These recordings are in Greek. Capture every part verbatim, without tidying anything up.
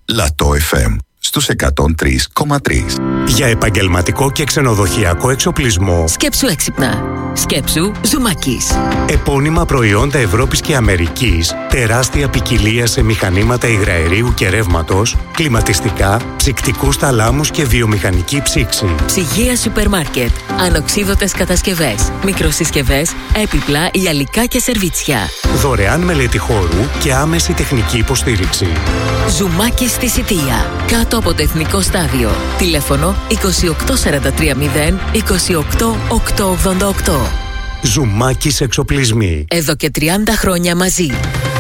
Λατό εφ εμ στους εκατόν τρία κόμμα τρία. Για επαγγελματικό και ξενοδοχειακό εξοπλισμό, σκέψου έξυπνα. Σκέψου Ζουμάκης. Επώνυμα προϊόντα Ευρώπης και Αμερικής, τεράστια ποικιλία σε μηχανήματα υγραερίου και ρεύματος, κλιματιστικά, ψυκτικούς θαλάμους και βιομηχανική ψήξη. Ψυγεία σούπερ μάρκετ, ανοξίδωτες κατασκευές, μικροσυσκευές, έπιπλα, λιαλικά και σερβίτσια. Δωρεάν μελέτη χώρου και άμεση τεχνική υποστήριξη. Ζουμάκης στη Σιτία, κάτω από το Εθνικό Στάδιο. Τηλέφωνο είκοσι οκτώ σαράντα τρία μηδέν είκοσι οκτώ οκτακόσια ογδόντα οκτώ. Ζουμάκης εξοπλισμοί. Εδώ και τριάντα χρόνια μαζί.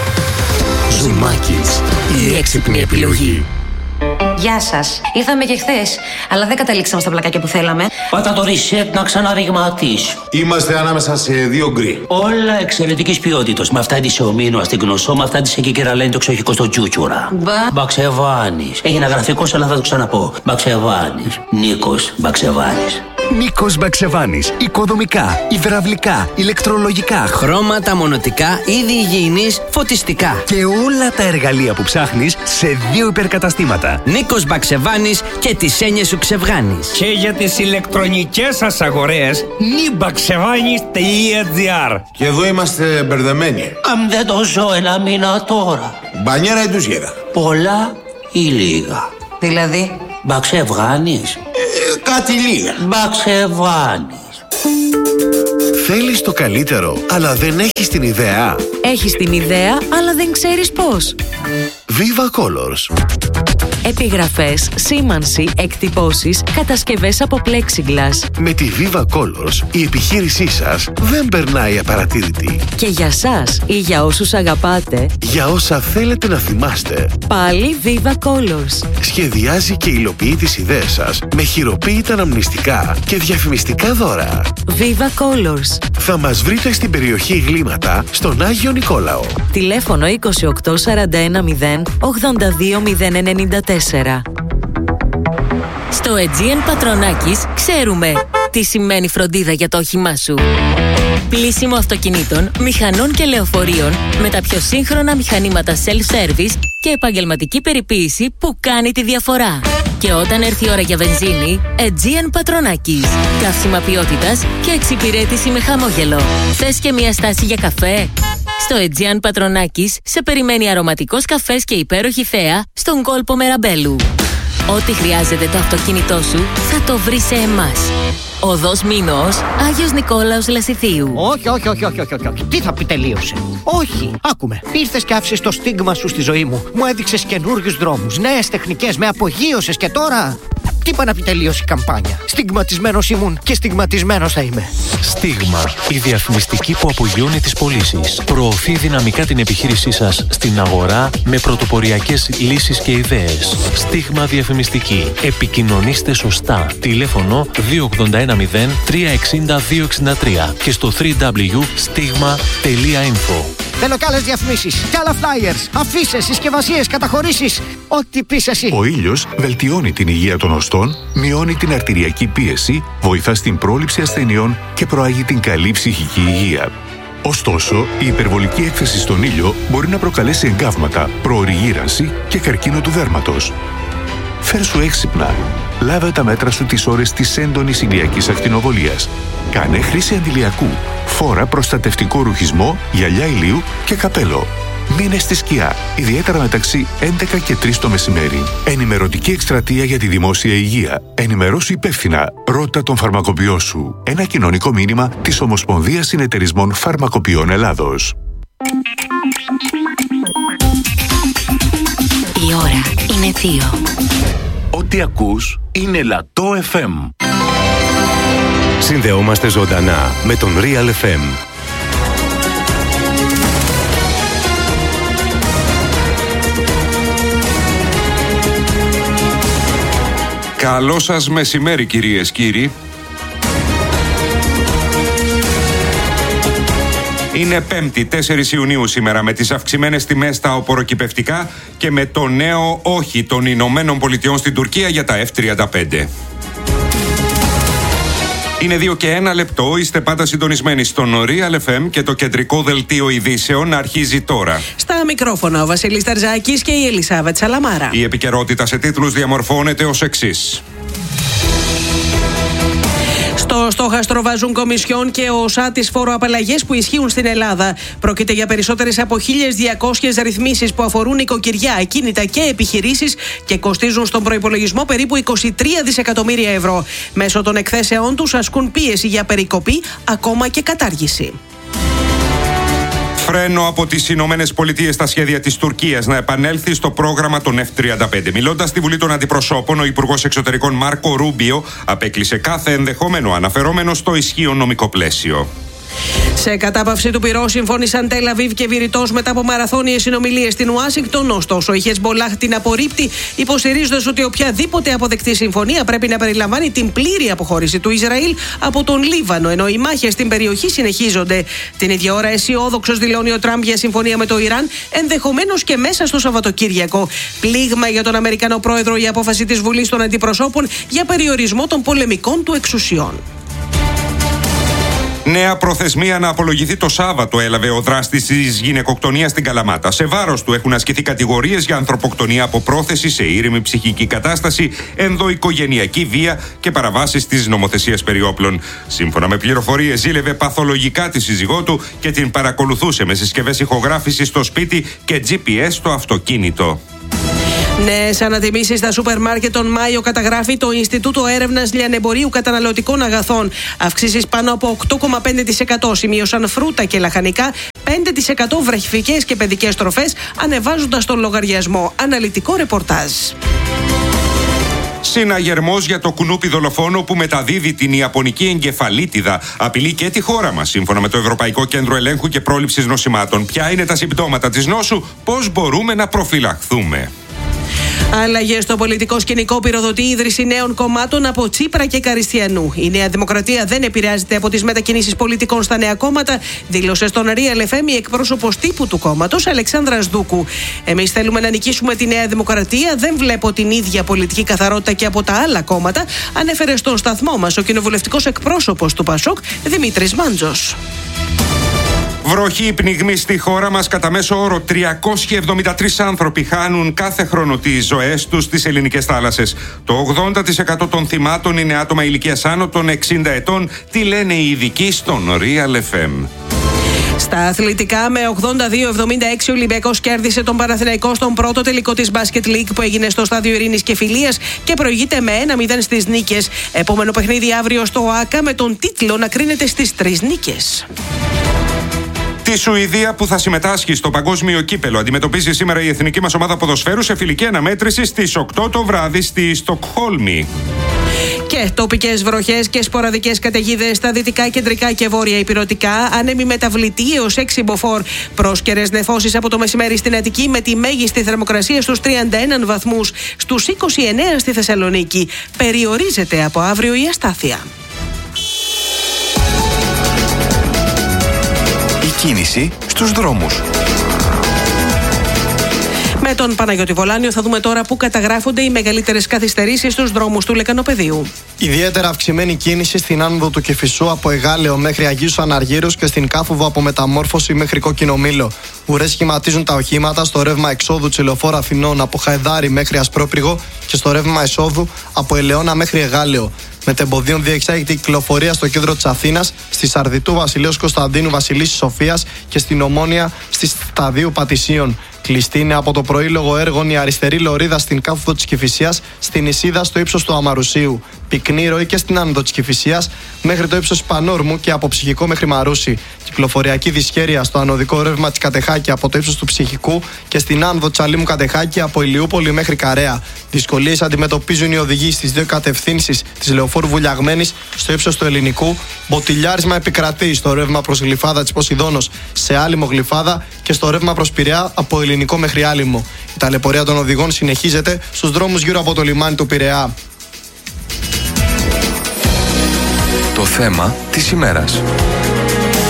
Ζουμάκης, η έξυπνη επιλογή. Γεια σας. Ήρθαμε και χθες, αλλά δεν καταλήξαμε στα πλακάκια που θέλαμε. Πάτα το reset να ξαναριγματίσει. Είμαστε ανάμεσα σε δύο γκρι. Όλα εξαιρετικής ποιότητας. Με αυτά της ομίνου στην Γνωσό, με αυτά της εκεί και ραλένει το ξοχικό στο Τσούτσουρα. Μπα. Μπαξεβάνης. Έγινε γραφικός, αλλά θα το ξαναπώ. Μπαξεβάνης. Νίκος Μπαξεβάνης. Νίκος Μπαξεβάνης. Οικοδομικά, υδραυλικά, ηλεκτρολογικά, χρώματα, μονοτικά, είδη υγιεινής, φωτιστικά. Και όλα τα εργαλεία που ψάχνεις σε δύο υπερκαταστήματα. Νίκος Μπαξεβάνης και τις έννοιες σου ξεβγάνεις. Και για τις ηλεκτρονικές σας αγορές, νιμπαξεβάνης τελεία τζι άρ. Και εδώ είμαστε μπερδεμένοι. Αν δεν το ζω ένα μήνα τώρα. Μπανιέρα ή τουζιέρα. Πολλά ή λίγα. Δηλαδή. Μπαξεβάνης. Ε, κάτι λίγα. Μπαξεβάνης. Θέλεις το καλύτερο, αλλά δεν έχεις την ιδέα. Έχεις την ιδέα, αλλά δεν ξέρεις πώς. Viva Colors. Επιγραφές, σήμανση, εκτυπώσεις, κατασκευές από plexiglass. Με τη Viva Colors η επιχείρησή σας δεν περνάει απαρατήρητη. Και για σας ή για όσους αγαπάτε, για όσα θέλετε να θυμάστε, πάλι Viva Colors. Σχεδιάζει και υλοποιεί τις ιδέες σας με χειροποίητα αναμνηστικά και διαφημιστικά δώρα. Viva Colors. Θα μας βρείτε στην περιοχή Γλύματα, στον Άγιο Νικόλαο. Τηλέφωνο είκοσι οκτώ σαράντα ένα μηδέν ογδόντα δύο μηδέν ενενήντα τέσσερα. Στο Aegean Πατρονάκης ξέρουμε τι σημαίνει φροντίδα για το όχημά σου. Πλύσιμο αυτοκινήτων, μηχανών και λεωφορείων με τα πιο σύγχρονα μηχανήματα self-service και επαγγελματική περιποίηση που κάνει τη διαφορά. Και όταν έρθει η ώρα για βενζίνη, Aegean Πατρονάκης. Καύσιμα ποιότητας και εξυπηρέτηση με χαμόγελο. Θες και μια στάση για καφέ? Στο Aegean Πατρονάκης σε περιμένει αρωματικός καφές και υπέροχη θέα στον κόλπο Μεραμπέλου. Ό,τι χρειάζεται το αυτοκίνητό σου θα το βρει σε εμάς. Οδός Μήνος, Άγιος Νικόλαος Λασιθίου. Όχι, όχι, όχι, όχι, όχι, όχι. Τι θα πει τελείωσε? Όχι, άκουμε. Ήρθες και άφησες το στίγμα σου στη ζωή μου. Μου έδειξες καινούριους δρόμους, νέες τεχνικές, με απογείωσες και τώρα... Τι είπα να πει τελείωσε η καμπάνια? Στιγματισμένος ήμουν και στιγματισμένος θα είμαι. Στίγμα, η διαφημιστική που απογειώνει τις πωλήσεις. Προωθεί δυναμικά την επιχείρησή σας στην αγορά με πρωτοποριακές λύσεις και ιδέες. Στίγμα διαφημιστική. Επικοινωνήστε σωστά. Τηλέφωνο δύο ογδόντα ένα μηδέν τρία εξήντα δύο εξήντα τρία και στο double-u double-u double-u τελεία stigma τελεία info. Θέλω κι άλλες διαφημίσεις, κι άλλα flyers, αφίσες, συσκευασίες, καταχωρήσεις. Ό,τι πεις εσύ. Ο ήλιος βελτιώνει την υγεία των οστών, μειώνει την αρτηριακή πίεση, βοηθά στην πρόληψη ασθενειών και προάγει την καλή ψυχική υγεία. Ωστόσο, η υπερβολική έκθεση στον ήλιο μπορεί να προκαλέσει εγκάβματα, προωρή γύρανση και καρκίνο του δέρματος. Φέρσου έξυπνα. Λάβε τα μέτρα σου τις ώρες της έντονης ηλιακής ακτινοβολίας. Κάνε χρήση αντιλιακού. Φόρα προστατευτικό ρουχισμό, γυαλιά ηλίου και καπέλο. Μείνε στη σκιά, ιδιαίτερα μεταξύ έντεκα και τρεις το μεσημέρι. Ενημερωτική εκστρατεία για τη δημόσια υγεία. Ενημερώσου υπεύθυνα. Ρώτα τον φαρμακοποιό σου. Ένα κοινωνικό μήνυμα της Ομοσπονδίας Συνεταιρισμών Φαρμακοποιών Ελλάδος. Η ώρα είναι δύο. Ό,τι ακούς είναι Λατό εφ εμ. Συνδεόμαστε ζωντανά με τον Real εφ εμ. Καλό σας μεσημέρι, κυρίες, κύριοι. Είναι Πέμπτη, τέσσερις Ιουνίου σήμερα, με τις αυξημένες τιμές στα οπωροκυπευτικά και με το νέο όχι των Ηνωμένων Πολιτειών στην Τουρκία για τα εφ τριάντα πέντε. Είναι δύο και ένα λεπτό, είστε πάντα συντονισμένοι στον Real εφ εμ και το κεντρικό δελτίο ειδήσεων αρχίζει τώρα. Στα μικρόφωνα ο Βασίλης Ταρζάκης και η Ελισάβετ Σαλαμάρα. Η επικαιρότητα σε τίτλους διαμορφώνεται ως εξής. Στο στόχαστρο βάζουν Κομισιόν και ο ΟΣΑ τις φοροαπαλλαγές που ισχύουν στην Ελλάδα. Πρόκειται για περισσότερες από χίλιες διακόσιες ρυθμίσεις που αφορούν οικοκυριά, ακίνητα και επιχειρήσεις και κοστίζουν στον προϋπολογισμό περίπου είκοσι τρία δισεκατομμύρια ευρώ. Μέσω των εκθέσεών τους ασκούν πίεση για περικοπή, ακόμα και κατάργηση. Φρένο από τις Ηνωμένες Πολιτείες στα σχέδια της Τουρκίας να επανέλθει στο πρόγραμμα των εφ τριάντα πέντε. Μιλώντας στη Βουλή των Αντιπροσώπων, ο Υπουργός Εξωτερικών Μάρκο Ρούμπιο απέκλεισε κάθε ενδεχόμενο αναφερόμενο στο ισχύον νομικό πλαίσιο. Σε κατάπαυση του πυρός συμφώνησαν Τελ Αβίβ και Βηρητός μετά από μαραθώνιες συνομιλίες στην Ουάσιγκτον. Ωστόσο, η Χεσμπολάχ την απορρίπτει, υποστηρίζοντας ότι οποιαδήποτε αποδεκτή συμφωνία πρέπει να περιλαμβάνει την πλήρη αποχώρηση του Ισραήλ από τον Λίβανο, ενώ οι μάχες στην περιοχή συνεχίζονται. Την ίδια ώρα, αισιόδοξος δηλώνει ο Τραμπ για συμφωνία με το Ιράν, ενδεχομένως και μέσα στο Σαββατοκύριακο. Πλήγμα για τον Αμερικανό πρόεδρο η απόφαση της Βουλής των Αντιπροσώπων για περιορισμό των πολεμικών του εξουσιών. Νέα προθεσμία να απολογηθεί το Σάββατο έλαβε ο δράστης της γυναικοκτονίας στην Καλαμάτα. Σε βάρος του έχουν ασκηθεί κατηγορίες για ανθρωποκτονία από πρόθεση σε ήρεμη ψυχική κατάσταση, ενδοοικογενειακή βία και παραβάσεις της νομοθεσίας περί όπλων. Σύμφωνα με πληροφορίες, ζήλευε παθολογικά τη σύζυγό του και την παρακολουθούσε με συσκευές ηχογράφησης στο σπίτι και τζι πι ες στο αυτοκίνητο. Νέες ανατιμήσεις στα σούπερ μάρκετ τον Μάιο καταγράφει το Ινστιτούτο Έρευνας Λιανεμπορίου Καταναλωτικών Αγαθών. Αυξήσεις πάνω από οκτώ κόμμα πέντε τοις εκατό σημείωσαν φρούτα και λαχανικά, πέντε τοις εκατό βρεφικές και παιδικές τροφές, ανεβάζοντας τον λογαριασμό. Αναλυτικό ρεπορτάζ. Συναγερμός για το κουνούπι δολοφόνο που μεταδίδει την ιαπωνική εγκεφαλίτιδα απειλεί και τη χώρα μας. Σύμφωνα με το Ευρωπαϊκό Κέντρο Ελέγχου και Πρόληψης Νοσημάτων, ποια είναι τα συμπτώματα της νόσου, πώς μπορούμε να προφυλαχθούμε. Αλλαγές στο πολιτικό σκηνικό πυροδοτεί η ίδρυση νέων κομμάτων από Τσίπρα και Καριστιανού. Η Νέα Δημοκρατία δεν επηρεάζεται από τις μετακινήσεις πολιτικών στα νέα κόμματα, δήλωσε στον Real εφ εμ η εκπρόσωπος τύπου του κόμματος, Αλεξάνδρα Δούκου. Εμείς θέλουμε να νικήσουμε τη Νέα Δημοκρατία. Δεν βλέπω την ίδια πολιτική καθαρότητα και από τα άλλα κόμματα, ανέφερε στον σταθμό μας ο κοινοβουλευτικός εκπρόσωπος του Πασόκ, Δημήτρης Μάντζος. Βροχή, πνιγμή στη χώρα μας. Κατά μέσο όρο τριακόσιοι εβδομήντα τρεις άνθρωποι χάνουν κάθε χρόνο τις ζωές τους στις ελληνικές θάλασσες. Το ογδόντα τοις εκατό των θυμάτων είναι άτομα ηλικίας άνω των εξήντα ετών. Τι λένε οι ειδικοί στον Real εφ εμ. Στα αθλητικά, με ογδόντα δύο εβδομήντα έξι ο Ολυμπιακός κέρδισε τον Παναθηναϊκό στον πρώτο τελικό της Basket League που έγινε στο Στάδιο Ειρήνης και Φιλίας και προηγείται με ένα μηδέν στις νίκες. Επόμενο παιχνίδι αύριο στο ΟΑΚΑ με τον τίτλο να κρίνεται στις τρεις νίκες. Τη Σουηδία, που θα συμμετάσχει στο παγκόσμιο κύπελο, αντιμετωπίζει σήμερα η εθνική μας ομάδα ποδοσφαίρου σε φιλική αναμέτρηση στις οκτώ το βράδυ στη Στοκχόλμη. Και τοπικές βροχές και σποραδικές καταιγίδες στα δυτικά, κεντρικά και βόρεια ηπειρωτικά. Άνεμη μεταβλητή έως έξι μποφόρ. Πρόσκαιρες νεφώσεις από το μεσημέρι στην Αττική με τη μέγιστη θερμοκρασία στους τριάντα ένα βαθμούς. Στους είκοσι εννέα στη Θεσσαλονίκη. Περιορίζεται από αύριο η αστάθεια. Κίνηση στους δρόμους. Με τον Παναγιώτη Βολάνιο θα δούμε τώρα πού καταγράφονται οι μεγαλύτερες καθυστερήσεις στους δρόμους του Λεκανοπεδίου. Ιδιαίτερα αυξημένη κίνηση στην άνοδο του Κηφισού από Εγάλεο μέχρι Αγίους Αναργύρους και στην Κάφοβο από Μεταμόρφωση μέχρι Κόκκινο Μήλο. Ουρές σχηματίζουν τα οχήματα στο ρεύμα εξόδου Τσιλοφόρα Αθηνών από Χαϊδάρι μέχρι Ασπρόπυργο και στο ρεύμα εισόδου από Ελαιώνα μέχρι Εγάλεο. Μετεμποδίων διεξάγεται η κυκλοφορία στο κέντρο της Αθήνας, στη Σαρδιτού Βασιλέως Κωνσταντίνου Βασιλίσσης Σοφίας και στην Ομόνια στη Σταδίου Πατησίων. Κλειστή είναι από το πρωί λόγω έργων η αριστερή λωρίδα στην Κάφοδο της Κηφισίας, στην Ισίδα στο ύψος του Αμαρουσίου. Πυκνή ροή και στην άνοδο της Κηφισίας μέχρι το ύψος Πανόρμου και από Ψυχικό μέχρι Μαρούσι. Κυκλοφοριακή δυσχέρεια στο ανωδικό ρεύμα της Κατεχάκη από το ύψος του Ψυχικού και στην άνοδο της Αλήμου Κατεχάκη από Ηλιούπολη μέχρι Καρέα. Δυσκολίες αντιμετωπίζουν οι οδηγοί στις δύο κατευθύνσεις της Λεωφόρου Βουλιαγμένης στο ύψος του Ελληνικού. Μποτιλιάρισμα επικρατεί στο ρεύμα προς Γλυφάδα της Ποσειδώνος σε Άλυμο Γλυφάδα και στο ρεύμα προς Πειραιά από Ελληνικό μέχρι Άλυμο. Η ταλαιπωρία των οδηγών συνεχίζεται στους δρόμους γύρω από το λιμάνι του Πειραιά. Το θέμα της ημέρας.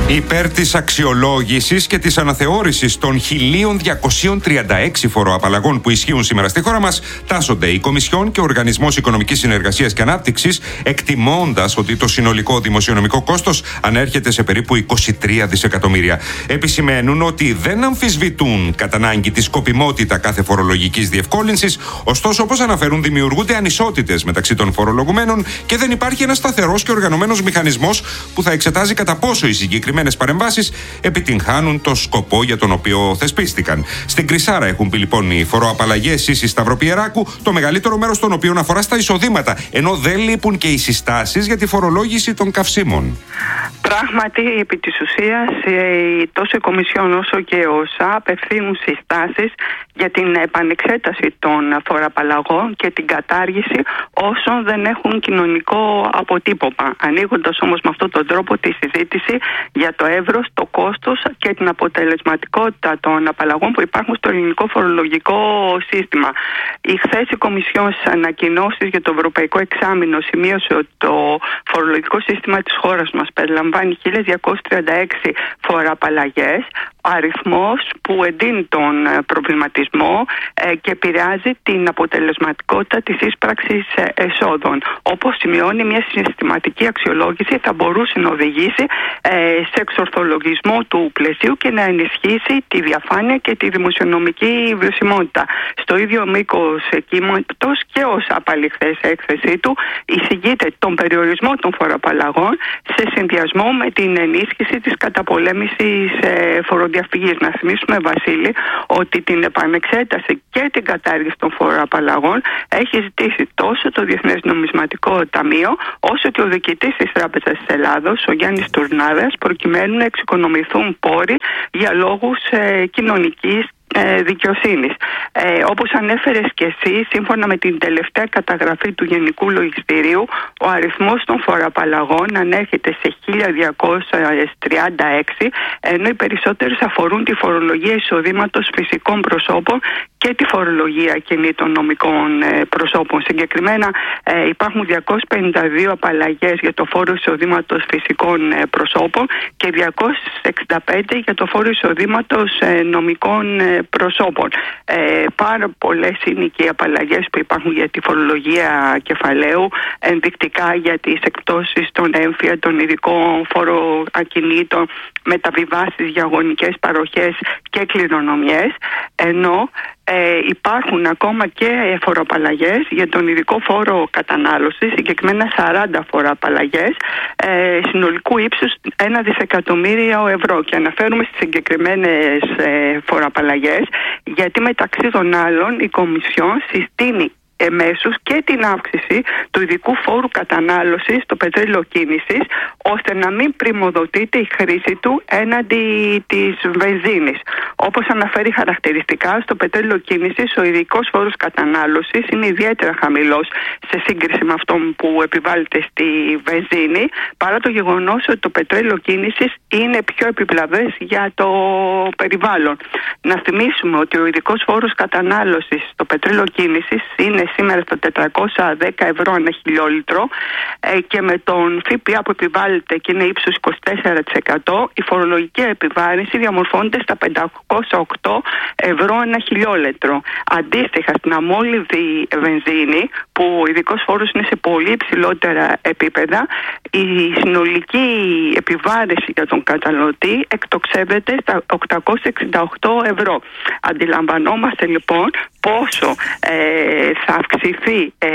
Υπέρ της αξιολόγησης και της αναθεώρησης των χίλια διακόσια τριάντα έξι φοροαπαλλαγών που ισχύουν σήμερα στη χώρα μας τάσσονται η Κομισιόν και ο Οργανισμός Οικονομικής Συνεργασίας και Ανάπτυξης, εκτιμώντας ότι το συνολικό δημοσιονομικό κόστος ανέρχεται σε περίπου είκοσι τρία δισεκατομμύρια. Επισημαίνουν ότι δεν αμφισβητούν κατά ανάγκη τη σκοπιμότητα κάθε φορολογικής διευκόλυνσης, ωστόσο, όπως αναφέρουν, δημιουργούνται ανισότητες μεταξύ των φορολογουμένων και δεν υπάρχει ένας σταθερός και οργανωμένος μηχανισμός που θα εξετάζει κατά πόσο οι συγκεκριμένοι παρεμβάσεις επιτυγχάνουν το σκοπό για τον οποίο θεσπίστηκαν. Στην Κρυσάρα έχουν πει λοιπόν οι φοροαπαλλαγές Σύσης Σταυροπιεράκου, το μεγαλύτερο μέρος των οποίων αφορά στα εισοδήματα, ενώ δεν λείπουν και οι συστάσεις για τη φορολόγηση των καυσίμων. Πράγματι, επί της ουσίας, τόσο η Κομισιόν όσο και ο ΩΣΑ απευθύνουν συστάσεις για την επανεξέταση των φοροαπαλλαγών και την κατάργηση όσων δεν έχουν κοινωνικό αποτύπωμα, ανοίγοντας όμως με αυτόν τον τρόπο τη συζήτηση για το εύρος, το κόστος και την αποτελεσματικότητα των απαλλαγών που υπάρχουν στο ελληνικό φορολογικό σύστημα. Η χθες η Κομισιόν στις ανακοινώσεις για το Ευρωπαϊκό Εξάμηνο σημείωσε ότι το φορολογικό σύστημα της χώρας μας περιλαμβάνει χίλια διακόσιες τριάντα έξι φοροαπαλλαγές, αριθμός που εντείνει τον προβληματισμό ε, και επηρεάζει την αποτελεσματικότητα της ίσπραξης ε, εσόδων. Όπως σημειώνει, μια συστηματική αξιολόγηση θα μπορούσε να οδηγήσει ε, σε εξορθολογισμό του πλαισίου και να ενισχύσει τη διαφάνεια και τη δημοσιονομική βιωσιμότητα. Στο ίδιο μήκος κύματος και ως απαλή χθες έκθεσή του εισηγείται τον περιορισμό των φοροαπαλλαγών σε συνδυασμό με την ενίσχυση της καταπολέμησης ε, φοροδιαφυγής. Να θυμίσουμε, Βασίλη, ότι την επανεξέταση και την κατάργηση των φοροαπαλλαγών έχει ζητήσει τόσο το Διεθνές Νομισματικό Ταμείο όσο και ο διοικητής της Τράπεζας της Ελλάδος, ο Γιάννης Τουρνάδας, προκειμένου να εξοικονομηθούν πόροι για λόγους ε, κοινωνικής Ε, δικαιοσύνης. Ε, όπως ανέφερες και εσύ, σύμφωνα με την τελευταία καταγραφή του Γενικού Λογιστηρίου, ο αριθμός των φοροαπαλλαγών ανέρχεται σε χίλια διακόσια τριάντα έξι, ενώ οι περισσότερες αφορούν τη φορολογία εισοδήματος φυσικών προσώπων και τη φορολογία κινήτων νομικών ε, προσώπων. Συγκεκριμένα ε, υπάρχουν διακόσιες πενήντα δύο απαλλαγές για το φόρο εισοδήματος φυσικών ε, προσώπων και διακόσιες εξήντα πέντε για το φόρο εισοδήματος ε, νομικών ε, προσώπων. Ε, πάρα πολλές είναι και οι απαλλαγές που υπάρχουν για τη φορολογία κεφαλαίου, ενδεικτικά για τις εκπτώσεις των έμφυα, των ειδικών φοροακινήτων, μεταβιβάσεις για αγωνικές παροχές και κληρονομιές, ενώ Ε, υπάρχουν ακόμα και φοροαπαλλαγές για τον ειδικό φόρο κατανάλωσης, συγκεκριμένα σαράντα φοροαπαλλαγές ε, συνολικού ύψους ένα δισεκατομμύριο ευρώ. Και αναφέρουμε στις συγκεκριμένες ε, φοροαπαλλαγές γιατί μεταξύ των άλλων η Κομισιόν συστήνει εμέσως και την αύξηση του ειδικού φόρου κατανάλωσης στο πετρέλαιο κίνησης, ώστε να μην πριμοδοτείται η χρήση του έναντι της βενζίνης. Όπως αναφέρει χαρακτηριστικά, στο πετρέλαιο κίνησης ο ειδικός φόρος κατανάλωσης είναι ιδιαίτερα χαμηλός σε σύγκριση με αυτόν που επιβάλλεται στη βενζίνη, παρά το γεγονός ότι το πετρέλαιο κίνησης είναι πιο επιβλαβές για το περιβάλλον. Να θυμίσουμε ότι ο ειδικός φόρος κατανάλωσης στο πετρέλαιο κίνησης είναι σήμερα στα τετρακόσια δέκα ευρώ ένα χιλιόλιτρο ε, και με τον ΦΠΑ που επιβάλλεται και είναι ύψος είκοσι τέσσερα τοις εκατό, η φορολογική επιβάρυνση διαμορφώνεται στα πεντακόσια οκτώ ευρώ ένα χιλιόλιτρο. Αντίστοιχα, στην αμόλυβδη βενζίνη, που ο ειδικός φόρος είναι σε πολύ υψηλότερα επίπεδα, η συνολική επιβάρυνση για τον καταναλωτή εκτοξεύεται στα οκτακόσια εξήντα οκτώ ευρώ. Αντιλαμβανόμαστε λοιπόν πόσο ε, θα αυξηθεί ε,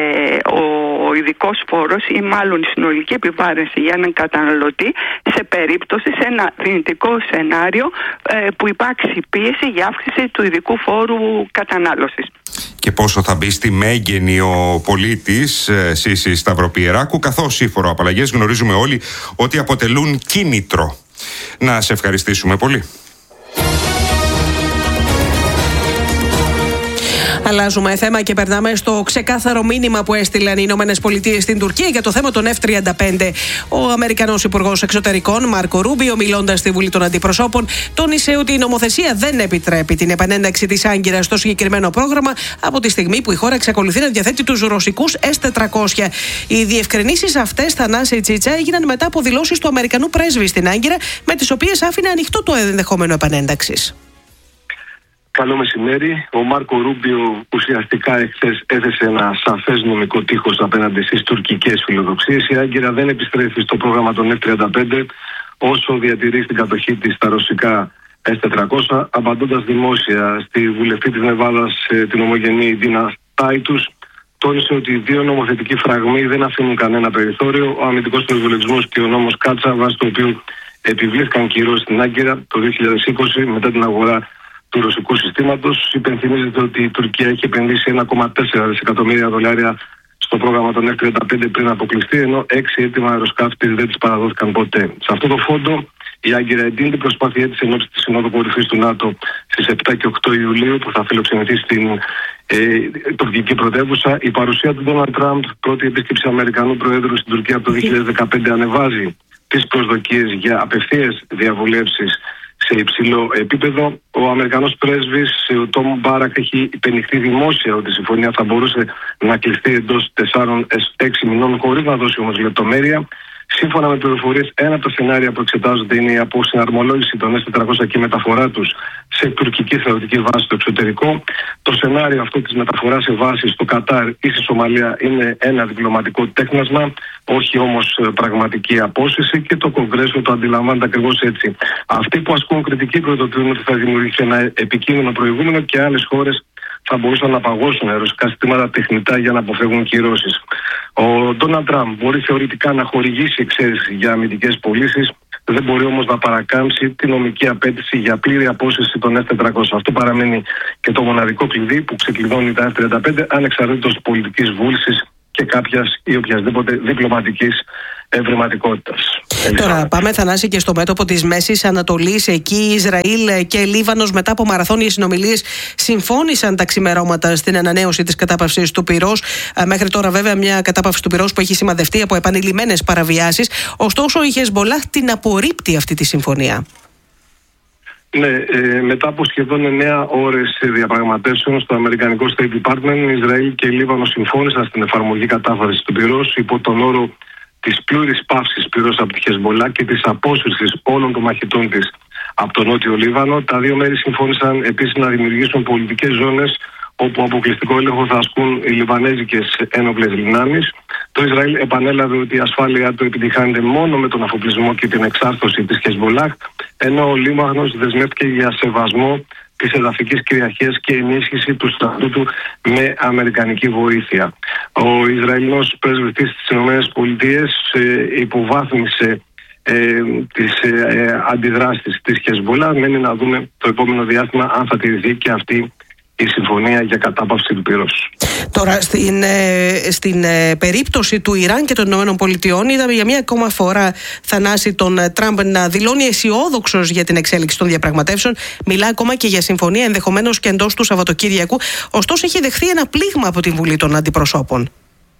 ο ειδικός φόρος ή μάλλον η συνολική επιβάρυνση για έναν καταναλωτή σε περίπτωση, σε ένα δυνητικό σενάριο ε, που υπάρξει πίεση για αύξηση του ειδικού φόρου κατανάλωσης. Και πόσο θα μπει στη μέγενη ο πολίτης Σύση Σταυροπιεράκου, καθώς οι φοροαπαλλαγές γνωρίζουμε όλοι ότι αποτελούν κίνητρο. Να σε ευχαριστήσουμε πολύ. Αλλάζουμε θέμα και περνάμε στο ξεκάθαρο μήνυμα που έστειλαν οι Ηνωμένες Πολιτείες στην Τουρκία για το θέμα των εφ τριάντα πέντε. Ο Αμερικανός Υπουργός Εξωτερικών, Μάρκο Ρούμπιο, μιλώντας στη Βουλή των Αντιπροσώπων, τόνισε ότι η νομοθεσία δεν επιτρέπει την επανένταξη της Άγκυρας στο συγκεκριμένο πρόγραμμα από τη στιγμή που η χώρα εξακολουθεί να διαθέτει τους ρωσικούς ες τετρακόσια. Οι διευκρινήσεις αυτές, Θανάση Τσίτσα, έγιναν μετά από δηλώσεις του Αμερικανού πρέσβη στην Άγκυρα, με τις οποίες άφηνε ανοιχτό το ενδεχόμενο επανένταξης. Καλό μεσημέρι. Ο Μάρκο Ρούμπιο ουσιαστικά εχθές έθεσε ένα σαφές νομικό τείχος απέναντι στις τουρκικές φιλοδοξίες. Η Άγκυρα δεν επιστρέφει στο πρόγραμμα των εφ τριάντα πέντε όσο διατηρεί στην κατοχή της τα ρωσικά ες τετρακόσια, απαντώντας δημόσια στη βουλευτή της Νεβάδας, την ομογενή Ντίνα Στάιτους, τόνισε ότι οι δύο νομοθετικοί φραγμοί δεν αφήνουν κανένα περιθώριο. Ο αμυντικός προσβολισμός και ο νόμος Κάτσα, βάσει του οποίου επιβλήθηκαν κυρώσεις στην Άγκυρα το δύο χιλιάδες είκοσι μετά την αγορά του ρωσικού συστήματος. Υπενθυμίζεται ότι η Τουρκία έχει επενδύσει ένα κόμμα τέσσερα δισεκατομμύρια δολάρια στο πρόγραμμα των εφ τριάντα πέντε πριν αποκλειστεί, ενώ έξι έτοιμα αεροσκάφη δεν της παραδόθηκαν ποτέ. Σε αυτό το φόντο, η Άγκυρα εντείνει την προσπάθειά της ενόψει της Συνόδου Κορυφής του ΝΑΤΟ στις επτά και οκτώ Ιουλίου, που θα φιλοξενηθεί στην ε, τουρκική πρωτεύουσα. Η παρουσία του Ντόναλντ Τραμπ, πρώτη επίσκεψη Αμερικανού Προέδρου στην Τουρκία από το δύο χιλιάδες δεκαπέντε, ανεβάζει τις προσδοκίες για απευθείας διαβουλεύσεις σε υψηλό επίπεδο. Ο Αμερικανός πρέσβης, ο Τόμ Μπάρακ, έχει υπενηχθεί δημόσια ότι η συμφωνία θα μπορούσε να κλειστεί εντός τεσσάρων έξι μηνών, χωρίς να δώσει όμως λεπτομέρεια. Σύμφωνα με πληροφορίες, ένα από τα σενάρια που εξετάζονται είναι η αποσυναρμολόγηση των ες τετρακόσια και η μεταφορά τους σε τουρκική θεωρητική βάση στο εξωτερικό. Το σενάριο αυτό της μεταφοράς σε βάση στο Κατάρ ή στη Σομαλία είναι ένα διπλωματικό τέχνασμα, όχι όμως πραγματική απόσυση, και το Κογκρέσο το αντιλαμβάνεται ακριβώς έτσι. Αυτοί που ασκούν κριτική προειδοποιούν ότι θα δημιουργήσει ένα επικίνδυνο προηγούμενο και άλλες χώρες θα μπορούσαν να παγώσουν ρωσικά συστήματα τεχνητά για να αποφεύγουν κυρώσεις. Ο Ντόναλντ Τραμπ μπορεί θεωρητικά να χορηγήσει εξαίρεση για αμυντικές πωλήσεις, δεν μπορεί όμως να παρακάμψει τη νομική απέτηση για πλήρη απόσυρση των ες τετρακόσια. Αυτό παραμένει και το μοναδικό κλειδί που ξεκλειδώνει τα εφ τριάντα πέντε, ανεξαρτήτως πολιτικής βούλησης και κάποιας ή οποιασδήποτε διπλωματικής ευρηματικότητας. Τώρα πάμε, Θανάση, και στο μέτωπο της Μέσης Ανατολής. Εκεί Ισραήλ και Λίβανος, μετά από μαραθώνιες συνομιλίες, συμφώνησαν τα ξημερώματα στην ανανέωση της κατάπαυσης του πυρός. Μέχρι τώρα, βέβαια, μια κατάπαυση του πυρός που έχει σημαδευτεί από επανειλημμένες παραβιάσεις. Ωστόσο, η Χεσμπολάχ την απορρίπτει αυτή τη συμφωνία. Ναι, ε, μετά από σχεδόν εννέα ώρες διαπραγματεύσεων στο Αμερικανικό State Department, Ισραήλ και Λίβανο συμφώνησαν στην εφαρμογή κατάφασης του πυρός υπό τον όρο της πλήρης παύσης πυρός από τη Χεσμπολάχ και της απόσυρσης όλων των μαχητών της από τον Νότιο Λίβανο. Τα δύο μέρη συμφώνησαν επίσης να δημιουργήσουν πολιτικές ζώνες όπου αποκλειστικό έλεγχο θα ασκούν οι λιβανέζικες ένοπλες δυνάμεις. Το Ισραήλ επανέλαβε ότι η ασφάλειά του επιτυχάνεται μόνο με τον αφοπλισμό και την εξάρθρωση της Χεσμπολάχ, ενώ ο Λίβανος δεσμεύτηκε για σεβασμό της εδαφικής κυριαρχίας και ενίσχυση του στρατού του με αμερικανική βοήθεια. Ο Ισραηλινός πρεσβευτής στις ΗΠΑ ε, υποβάθμισε ε, τις ε, αντιδράσεις της Χεσμπολάχ. Μένει να δούμε το επόμενο διάστημα αν θα τηρηθεί και αυτή η συμφωνία για κατάπαυση του πυρός. Τώρα, στην, ε, στην ε, περίπτωση του Ιράν και των Ηνωμένων Πολιτειών, είδαμε για μία ακόμα φορά, Θανάση, τον ε, Τραμπ να δηλώνει αισιόδοξος για την εξέλιξη των διαπραγματεύσεων. Μιλά ακόμα και για συμφωνία ενδεχομένως και εντός του Σαββατοκύριακου. Ωστόσο, έχει δεχθεί ένα πλήγμα από την Βουλή των Αντιπροσώπων.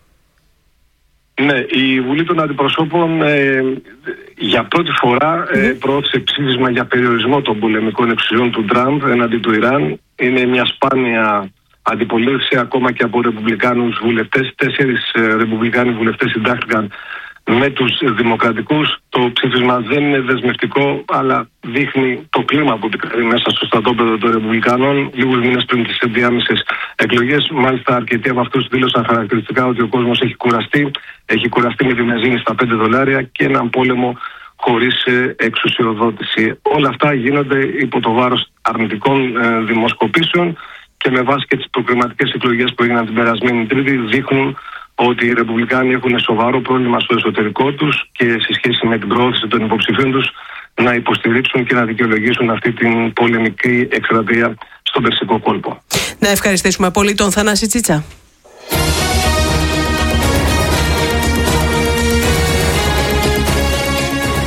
Ναι, η Βουλή των Αντιπροσώπων ε, για πρώτη φορά ε, προώθησε ψήφισμα για περιορισμό των πολεμικών εξουσιών του Τραμπ εναντί του Ιράν. Είναι μια σπάνια αντιπολίτευση ακόμα και από ρεπουμπλικάνους βουλευτές. Τέσσερις ε, ρεπουμπλικάνοι βουλευτές συντάχθηκαν με τους δημοκρατικούς. Το ψήφισμα δεν είναι δεσμευτικό, αλλά δείχνει το κλίμα που επικρατεί μέσα στο στρατόπεδο των ρεπουμπλικάνων λίγους μήνες πριν τις ενδιάμεσες εκλογές. Μάλιστα, αρκετοί από αυτούς δήλωσαν χαρακτηριστικά ότι ο κόσμος έχει κουραστεί. Έχει κουραστεί με τη βενζίνη στα πέντε δολάρια και έναν πόλεμο χωρίς εξουσιοδότηση. Όλα αυτά γίνονται υπό το βάρος αρνητικών ε, δημοσκοπήσεων και με βάση και τις προκριματικές εκλογές που έγιναν την περασμένη Τρίτη δείχνουν ότι οι Ρεπουμπλικάνοι έχουν σοβαρό πρόβλημα στο εσωτερικό τους και σε σχέση με την προώθηση των υποψηφίων τους να υποστηρίξουν και να δικαιολογήσουν αυτή την πολεμική εκστρατεία στον Περσικό κόλπο. Να ευχαριστήσουμε πολύ τον Θανάση Τσίτσα.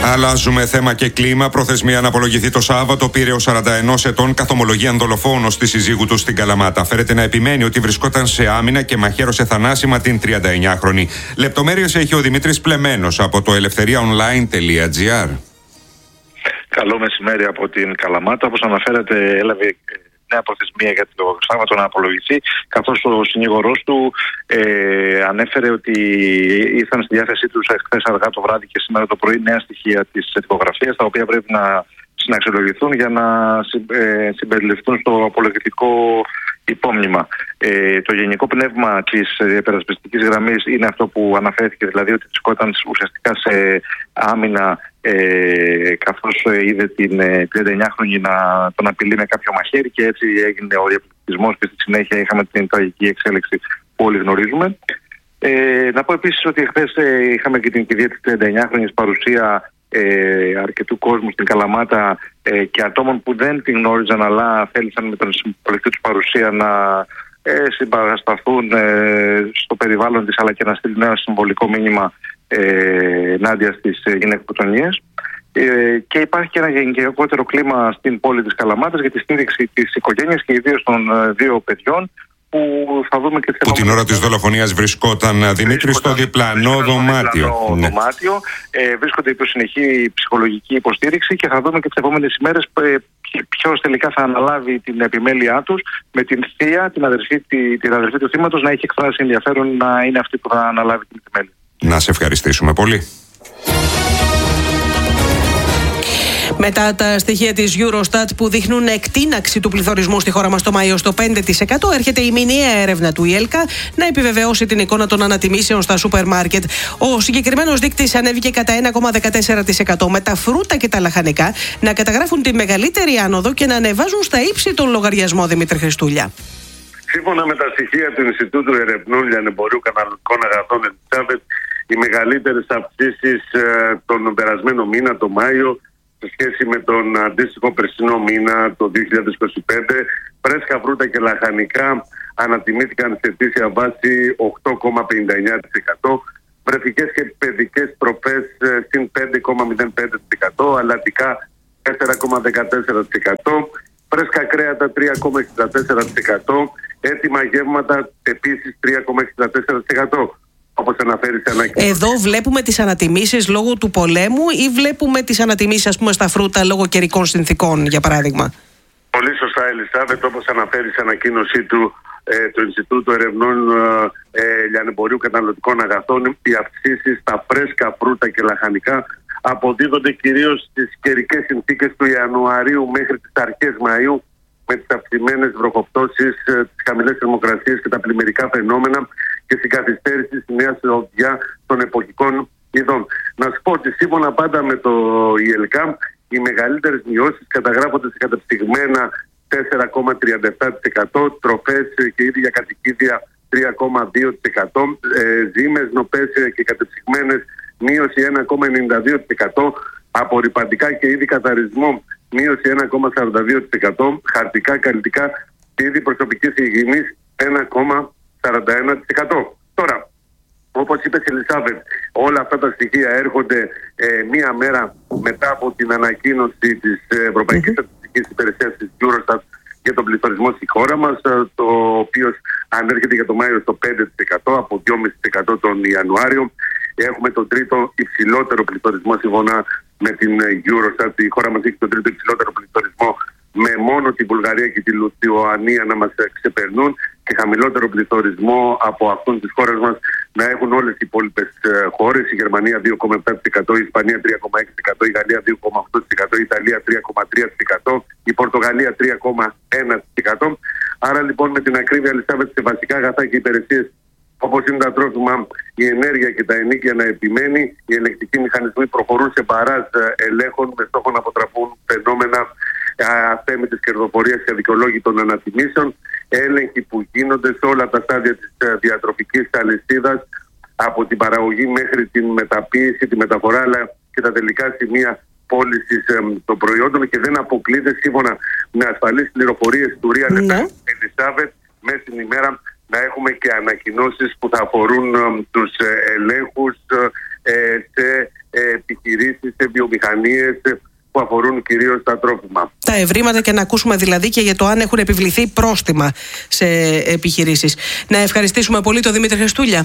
Αλλάζουμε θέμα και κλίμα. Προθεσμία να απολογηθεί το Σάββατο πήρε ο σαράντα ενός ετών καθομολογίαν δολοφόνος της συζύγου του στην Καλαμάτα. Φέρεται να επιμένει ότι βρισκόταν σε άμυνα και μαχαίρωσε θανάσιμα την τριανταεννιάχρονη. Λεπτομέρειες έχει ο Δημήτρης Πλεμένος από το ελευθερία online τελεία τζι άρ. Καλό μεσημέρι από την Καλαμάτα. Όπως αναφέρεται, έλαβε νέα προθεσμία για το Σάββατο να απολογηθεί, καθώς ο συνήγορός του ε, ανέφερε ότι ήρθαν στη διάθεσή τους χθες αργά το βράδυ και σήμερα το πρωί νέα στοιχεία της τυπογραφίας, τα οποία πρέπει να συναξιολογηθούν για να ε, συμπεριληφθούν στο απολογητικό υπόμνημα. Ε, το γενικό πνεύμα της υπερασπιστικής γραμμής είναι αυτό που αναφέρθηκε, δηλαδή ότι βρισκόταν ουσιαστικά σε άμυνα ε, καθώς είδε την ε, τριανταεννιάχρονη να τον απειλεί με κάποιο μαχαίρι, και έτσι έγινε ο διαπληκτισμός και στη συνέχεια είχαμε την τραγική εξέλιξη που όλοι γνωρίζουμε. Ε, να πω επίσης ότι χθες ε, είχαμε και την κηδεία της τριανταεννιάχρονης, παρουσία Ε, αρκετού κόσμου στην Καλαμάτα ε, και ατόμων που δεν την γνώριζαν, αλλά θέλησαν με την συμπολιτική τους παρουσία να ε, συμπαρασταθούν ε, στο περιβάλλον της, αλλά και να στείλουν ένα συμβολικό μήνυμα ε, ενάντια στις ε, γυναικοκτονίες. Ε, και υπάρχει και ένα γενικότερο κλίμα στην πόλη της Καλαμάτας για τη στήριξη της οικογένειας και ιδίως των ε, δύο παιδιών, που θα δούμε και που την ώρα της δολοφονίας βρισκόταν, Δημήτρη, στο διπλανό δωμάτιο. Στο ναι. δωμάτιο ε, βρίσκονται υπό συνεχή ψυχολογική υποστήριξη, και θα δούμε και τις επόμενες ημέρες ε, ποιος τελικά θα αναλάβει την επιμέλειά τους, με την θεία, την αδερφή, τη, την αδερφή του θύματος, να έχει εκφράσει ενδιαφέρον να είναι αυτή που θα αναλάβει την επιμέλεια. Να σε ευχαριστήσουμε πολύ. Μετά τα στοιχεία της Eurostat που δείχνουν εκτείναξη του πληθωρισμού στη χώρα μας το Μάιο στο πέντε τοις εκατό, έρχεται η μηνιαία έρευνα του ΙΕΛΚΑ να επιβεβαιώσει την εικόνα των ανατιμήσεων στα σούπερ μάρκετ. Ο συγκεκριμένος δείκτης ανέβηκε κατά ένα κόμμα δεκατέσσερα τοις εκατό, με τα φρούτα και τα λαχανικά να καταγράφουν τη μεγαλύτερη άνοδο και να ανεβάζουν στα ύψη τον λογαριασμό, Δημήτρη Χριστούλια. Σύμφωνα με τα στοιχεία του Ινστιτούτου Ερευνών Λιανεμπορίου Καταναλωτικών Αγαθών, οι μεγαλύτερες αυξήσεις ε, τον περασμένο μήνα, το Μάιο, σε σχέση με τον αντίστοιχο περσινό μήνα το δύο χιλιάδες είκοσι πέντε, φρέσκα φρούτα και λαχανικά ανατιμήθηκαν σε ετήσια βάση οκτώ κόμμα πενήντα εννιά τοις εκατό, βρεφικές και παιδικές τροφές συν πέντε κόμμα μηδέν πέντε τοις εκατό, αλατικά τέσσερα κόμμα δεκατέσσερα τοις εκατό, φρέσκα κρέατα τρία κόμμα εξήντα τέσσερα τοις εκατό, έτοιμα γεύματα επίσης τρία κόμμα εξήντα τέσσερα τοις εκατό. Όπως αναφέρει σε ανακοίνωση. Εδώ βλέπουμε τις ανατιμήσεις λόγω του πολέμου, ή βλέπουμε τις ανατιμήσεις, ας πούμε, στα φρούτα λόγω καιρικών συνθήκων, για παράδειγμα? Πολύ σωστά, Ελισάβετ. Όπως αναφέρει σε ανακοίνωσή του ε, το Ινστιτούτο Ερευνών ε, Λιανεμπορίου Καταναλωτικών Αγαθών, οι αυξήσεις στα φρέσκα φρούτα και λαχανικά αποδίδονται κυρίως στις καιρικές συνθήκες του Ιανουαρίου μέχρι τις αρχές Μαΐου, με τις αυξημένες βροχοπτώσεις, τις χαμηλές θερμοκρασίες και τα πλημμυρικά φαινόμενα, και στην καθυστέρηση στη νέα συνοδιά των εποχικών ειδών. Να σου πω ότι σύμφωνα πάντα με το ΙΕΛΚΑΜ, οι μεγαλύτερες μειώσεις καταγράφονται σε κατεψυγμένα τέσσερα κόμμα τριάντα επτά τοις εκατό, τροφές και είδη για κατοικίδια τρία κόμμα δύο τοις εκατό, ε, ζύμες, νοπές και κατεψυγμένες μείωση ένα κόμμα ενενήντα δύο τοις εκατό, απορρυπαντικά και είδη καθαρισμού μείωση ένα κόμμα σαράντα δύο τοις εκατό, χαρτικά, καλλιτικά και είδη προσωπικής υγιεινής ένα κόμμα σαράντα ένα τοις εκατό. Τώρα, όπως είπε η Ελισάβετ, όλα αυτά τα στοιχεία έρχονται ε, μία μέρα μετά από την ανακοίνωση της Ευρωπαϊκής Στατιστικής Υπηρεσίας της Eurostat για τον πληθωρισμό στη χώρα μας, το οποίο ανέρχεται για το Μάιο στο πέντε τοις εκατό από δύο κόμμα πέντε τοις εκατό τον Ιανουάριο. Έχουμε τον τρίτο υψηλότερο πληθωρισμό σύμφωνα με την Eurostat. Η χώρα μας έχει τον τρίτο υψηλότερο πληθωρισμό, με μόνο την Βουλγαρία και τη Λιθουανία να μας ξεπερνούν, και χαμηλότερο πληθωρισμό από αυτόν της χώρας μας να έχουν όλες οι υπόλοιπες χώρες. Η Γερμανία δύο κόμμα επτά τοις εκατό, η Ισπανία τρία κόμμα έξι τοις εκατό, η Γαλλία δύο κόμμα οκτώ τοις εκατό, η Ιταλία τρία κόμμα τρία τοις εκατό, η Πορτογαλία τρία κόμμα ένα τοις εκατό. Άρα λοιπόν, με την ακρίβεια, Ελισάβετ, σε βασικά αγαθά και υπηρεσίες όπως είναι τα τρόφιμα, η ενέργεια και τα ενοίκια να επιμένει, οι ελεκτικοί μηχανισμοί προχωρούν σε μπαράζ ελέγχων με στόχο να αποτραπούν φαινόμενα αθέμητης κερδοφορίας και αδικαιολόγητων ανατιμήσεων, έλεγχοι που γίνονται σε όλα τα στάδια της διατροφικής αλυσίδας, από την παραγωγή μέχρι την μεταποίηση, τη μεταφορά, αλλά και τα τελικά σημεία πώλησης των προϊόντων, και δεν αποκλείται, σύμφωνα με ασφαλείς πληροφορίες του Real Estate, Ελισάβετ, μέσα στην ημέρα να έχουμε και ανακοινώσεις που θα αφορούν τους ελέγχους σε επιχειρήσεις, βιομηχανίες που αφορούν κυρίως τα τρόφιμα. Τα ευρήματα και να ακούσουμε δηλαδή και για το αν έχουν επιβληθεί πρόστιμα σε επιχειρήσεις. Να ευχαριστήσουμε πολύ τον Δημήτρη Χριστούλια.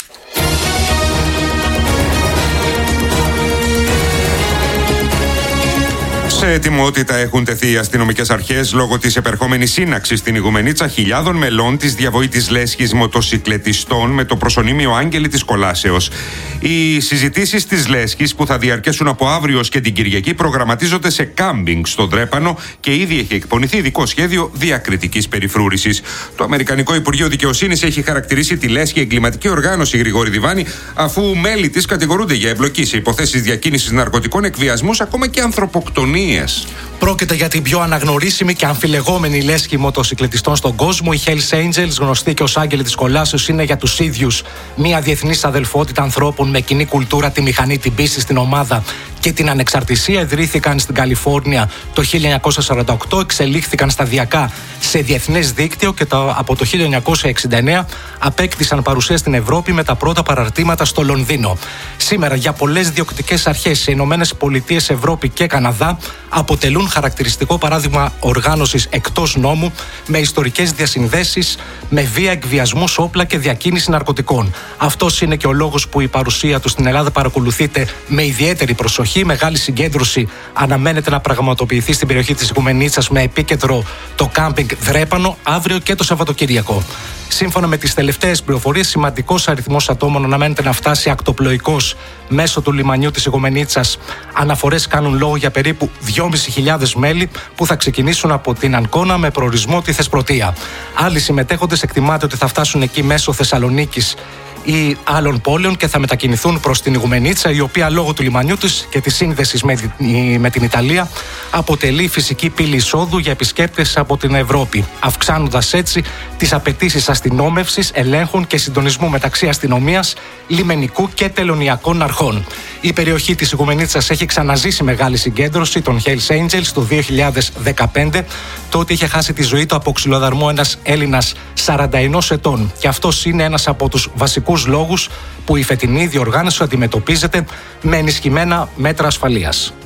Σε ετοιμότητα έχουν τεθεί οι αστυνομικές αρχές λόγω της επερχόμενης σύναξης στην Ιγουμενίτσα χιλιάδων μελών της διαβοήτης λέσχης μοτοσικλετιστών με το προσωνύμιο Άγγελη της Κολάσεως. Οι συζητήσεις της λέσχης που θα διαρκέσουν από αύριο και την Κυριακή προγραμματίζονται σε κάμπινγκ στο Δρέπανο και ήδη έχει εκπονηθεί ειδικό σχέδιο διακριτικής περιφρούρησης. Το Αμερικανικό Υπουργείο Δικαιοσύνης έχει χαρακτηρίσει τη λέσχη εγκληματική οργάνωση, Γρηγόρη Διβάνη, αφού μέλη της κατηγορούνται για εμπλοκή σε υποθέσεις διακίνησης ναρκωτικών, εκβιασμούς, ακόμα και ανθρωποκτονίες. Πρόκειται για την πιο αναγνωρίσιμη και αμφιλεγόμενη λέσχη μοτοσικλετιστών στον κόσμο. Οι Hells Angels, γνωστοί και ως Άγγελοι της Κολάσεως, είναι για τους ίδιους μια διεθνής αδελφότητα ανθρώπων με κοινή κουλτούρα, τη μηχανή, την πίστη στην ομάδα και την ανεξαρτησία. Ιδρύθηκαν στην Καλιφόρνια το χίλια εννιακόσια σαράντα οκτώ, εξελίχθηκαν σταδιακά σε διεθνές δίκτυο και το, από το χίλια εννιακόσια εξήντα εννέα απέκτησαν παρουσία στην Ευρώπη με τα πρώτα παραρτήματα στο Λονδίνο. Σήμερα για πολλές διοκτικές αρχές σε Ηνωμένες Πολιτείες, Ευρώπη και Καναδά αποτελούν χαρακτηριστικό παράδειγμα οργάνωσης εκτός νόμου με ιστορικές διασυνδέσεις, με βία, εκβιασμούς, όπλα και διακίνηση ναρκωτικών. Αυτός είναι και ο λόγος που η παρουσία του στην Ελλάδα παρακολουθείται με ιδιαίτερη προσοχή. Μεγάλη συγκέντρωση αναμένεται να πραγματοποιηθεί στην περιοχή της Ιγουμενίτσας με επίκεντρο το κάμπινγκ Δρέπανο αύριο και το Σαββατοκύριακο. Σύμφωνα με τις τελευταίες πληροφορίες, σημαντικός αριθμός ατόμων αναμένεται να φτάσει ακτοπλοϊκός μέσω του λιμανιού της Ιγουμενίτσας. Αναφορές κάνουν λόγο για περίπου δυόμισι χιλιάδες μέλη που θα ξεκινήσουν από την Ανκώνα με προορισμό τη Θεσπρωτεία. Άλλοι συμμετέχοντες εκτιμάται ότι θα φτάσουν εκεί μέσω Θεσσαλονίκης ή άλλων πόλεων και θα μετακινηθούν προς την Ιγουμενίτσα, η οποία λόγω του λιμανιού της και της σύνδεσης με, με την Ιταλία αποτελεί φυσική πύλη εισόδου για επισκέπτες από την Ευρώπη, αυξάνοντας έτσι τις απαιτήσεις αστυνόμευσης, ελέγχων και συντονισμού μεταξύ αστυνομίας, λιμενικού και τελωνιακών αρχών. Η περιοχή της Ιγουμενίτσας έχει ξαναζήσει μεγάλη συγκέντρωση των Hells Angels το δύο χιλιάδες δεκαπέντε. Τότε είχε χάσει τη ζωή του από ξυλοδαρμό ένας Έλληνας σαράντα ενός ετών. Και αυτός είναι ένας από τους βασικούς λόγους που η φετινή διοργάνωση αντιμετωπίζεται με ενισχυμένα μέτρα ασφαλείας.